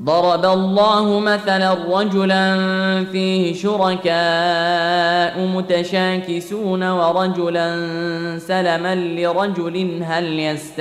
ضرب الله مثلا رجلا فيه شركاء متشاكسون ورجلا سلما لرجل هل يستوون